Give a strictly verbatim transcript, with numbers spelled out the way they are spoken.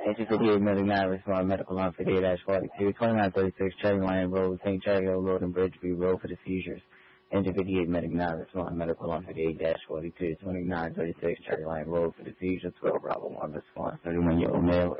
Agent fifty-eight Medic nine, respond medical line fifty-eight forty-two, twenty-nine thirty-six, Cherry Lane Road, Saint Cherry Hill Road, and Bridgeview Road for the seizures. Agent fifty-eight Medic nine, respond medical line fifty-eight forty-two, twenty-nine thirty-six, Cherry Lane Road for the seizures. twelve Bravo one, response thirty-one year old male,